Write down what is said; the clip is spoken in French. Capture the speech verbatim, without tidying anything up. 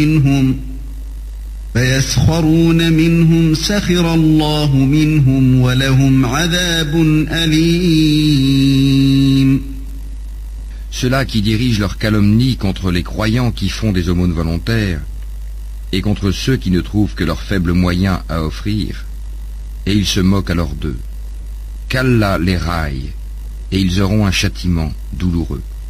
منهم فيسخرون منهم سخر الله منهم ولهم عذاب أليم. Ceux-là qui dirigent leur calomnie contre les croyants qui font des aumônes volontaires et contre ceux qui ne trouvent que leurs faibles moyens à offrir, et ils se moquent alors d'eux. Qu'Allah les raille, et ils auront un châtiment douloureux.